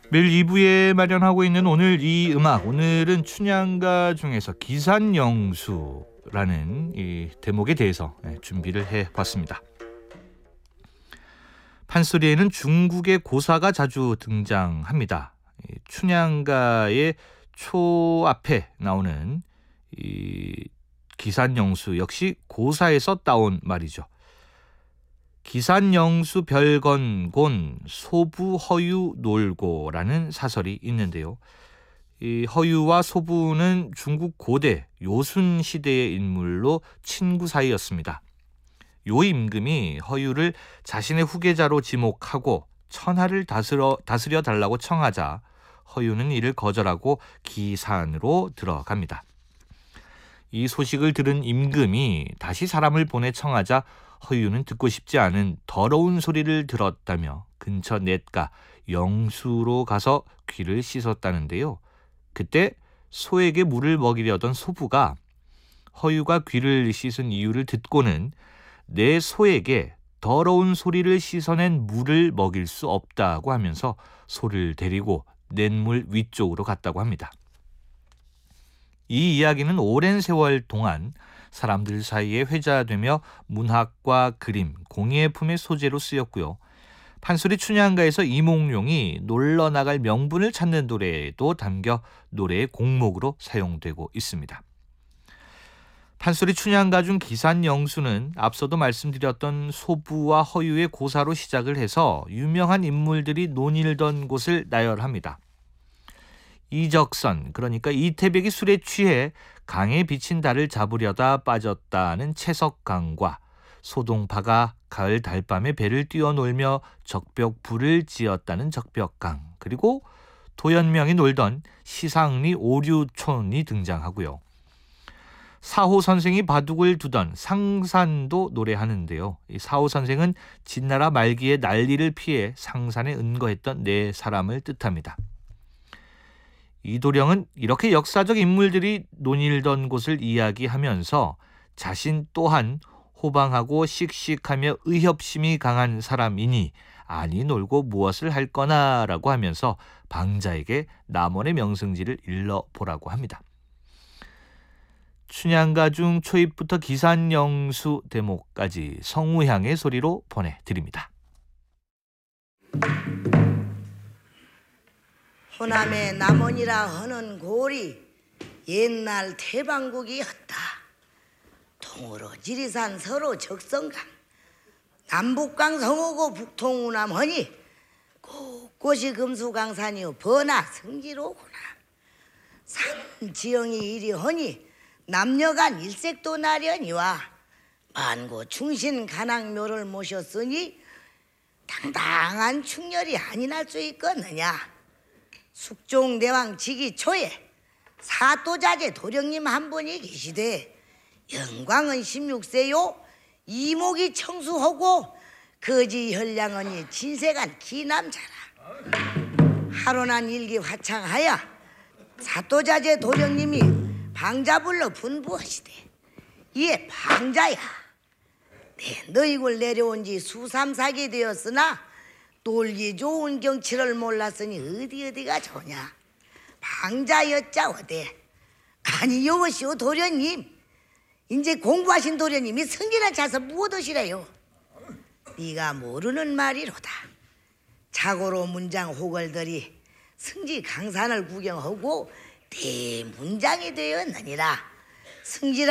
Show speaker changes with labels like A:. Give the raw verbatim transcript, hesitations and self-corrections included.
A: 매일 이 부에 마련하고 있는 오늘 이 음악, 오늘은 춘향가 중에서 기산영수라는 이 대목에 대해서 준비를 해봤습니다. 판소리에는 중국의 고사가 자주 등장합니다. 춘향가의 초 앞에 나오는 이 기산영수 역시 고사에서 따온 말이죠. 기산영수 별건곤 소부 허유 놀고라는 사설이 있는데요. 이 허유와 소부는 중국 고대 요순 시대의 인물로 친구 사이였습니다. 요 임금이 허유를 자신의 후계자로 지목하고 천하를 다스려, 다스려 달라고 청하자 허유는 이를 거절하고 기산으로 들어갑니다. 이 소식을 들은 임금이 다시 사람을 보내 청하자 허유는 듣고 싶지 않은 더러운 소리를 들었다며 근처 냇가 영수로 가서 귀를 씻었다는데요. 그때 소에게 물을 먹이려던 소부가 허유가 귀를 씻은 이유를 듣고는 내 소에게 더러운 소리를 씻어낸 물을 먹일 수 없다고 하면서 소를 데리고 냇물 위쪽으로 갔다고 합니다. 이 이야기는 오랜 세월 동안 사람들 사이에 회자되며 문학과 그림, 공예품의 소재로 쓰였고요. 판소리 춘향가에서 이몽룡이 놀러 나갈 명분을 찾는 노래에도 담겨 노래의 곡목으로 사용되고 있습니다. 판소리 춘향가 중 기산영수는 앞서도 말씀드렸던 소부와 허유의 고사로 시작을 해서 유명한 인물들이 논일던 곳을 나열합니다. 이적선, 그러니까 이태백이 술에 취해 강에 비친 달을 잡으려다 빠졌다는 채석강과 소동파가 가을 달밤에 배를 뛰어놀며 적벽불을 지었다는 적벽강, 그리고 도연명이 놀던 시상리 오류촌이 등장하고요. 사호 선생이 바둑을 두던 상산도 노래하는데요. 이 사호 선생은 진나라 말기에 난리를 피해 상산에 은거했던 네 사람을 뜻합니다. 이도령은 이렇게 역사적 인물들이 논일던 곳을 이야기하면서 자신 또한 호방하고 씩씩하며 의협심이 강한 사람이니 아니 놀고 무엇을 할 거나라고 하면서 방자에게 남원의 명승지를 일러보라고 합니다. 춘향가 중 초입부터 기산영수 대목까지 성우향의 소리로 보내드립니다.
B: 호남의 남원이라 하는 고을이 옛날 태방국이었다. 동으로 지리산 서로 적성강, 남북강 성호고 북통우남 허니 곳곳이 금수강산이요 번화 성지로구나. 산 지형이 이리 허니 남녀간 일색도 나려니와 만고 충신 간악묘를 모셨으니 당당한 충렬이 아니날 수 있겠느냐. 숙종대왕 즉위 초에 사또자제 도령님 한 분이 계시되 영광은 십육 세요 이목이 청수하고 거지 혈량언이 진세간 기남자라. 하루난 일기 화창하여 사또자제 도령님이 방자불러 분부하시되 이에 방자야, 내 너희굴 내려온 지 수삼사기 되었으나 놀기 좋은 경치를 몰랐으니 어디 어디가 좋냐. 방자여자 어때? 아니 여보시오 도련님, 이제 공부하신 도련님이 승진한 차서 무엇하시래요? 네가 모르는 말이로다. 자고로 문장 호걸들이 승지 강산을 구경하고 대문장이 되었느니라. 승지라